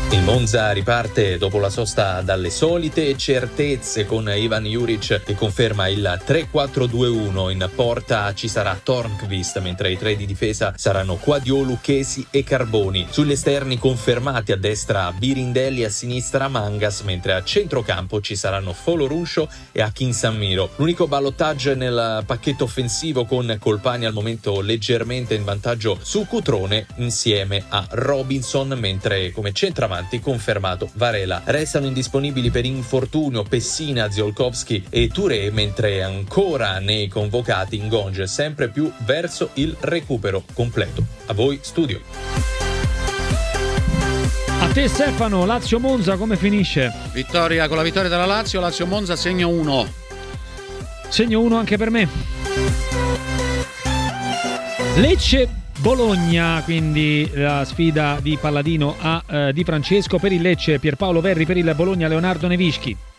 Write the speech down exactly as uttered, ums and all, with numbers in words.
Il Monza riparte dopo la sosta dalle solite certezze con Ivan Juric che conferma il tre quattro due uno. In porta ci sarà Tornqvist, mentre i tre di difesa saranno Quadiolu, Chesi e Carboni. Sugli esterni confermati a destra Birindelli, a sinistra Mangas, mentre a centrocampo ci saranno Foloruscio e Akin Sammiro. L'unico ballottaggio nel pacchetto offensivo con Colpani al momento leggermente in vantaggio su Cutrone insieme a Robinson, mentre come centravanti confermato Varela. Restano indisponibili per infortunio Pessina, Ziolkowski e Touré, mentre ancora nei convocati Ngonge sempre più verso il recupero completo. A voi studio. A te Stefano, Lazio-Monza come finisce? Vittoria, con la vittoria della Lazio, Lazio-Monza segno uno. Segno uno anche per me. Lecce Bologna, quindi la sfida di Palladino a eh, Di Francesco. Per il Lecce Pierpaolo Verri, per il Bologna Leonardo Nevischi.